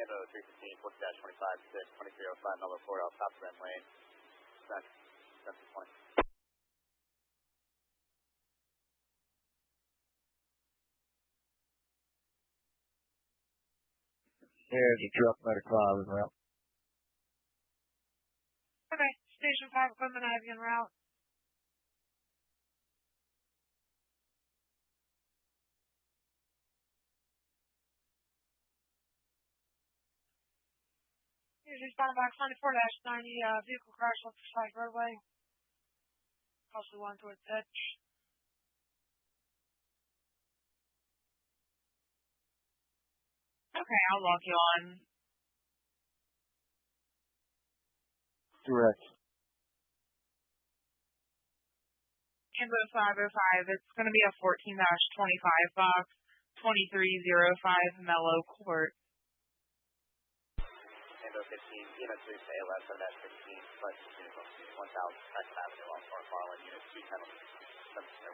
Tango 315, 40-25, 2305 Mellow Ford, I'll stop Ren Lane. That's the point. There's a truck by the cloud en route. Okay, Station 5 equipment, I have you en route. Here's responding back 94-90, vehicle crash off the side roadway. Possibly one towards Edge. Okay, I'll log you on. Direct. Tango 505, it's going to be a 14-25 box, 2305 Mellow Court. Tango 15, Unit 3 to ALS 7-16, Flight 1000, 2nd Avenue, on Farland, Unit 210.